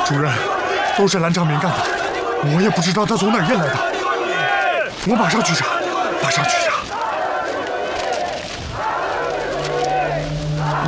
主任，都是蓝长明干的，我也不知道他从哪儿验来的。我马上去查，马上去查。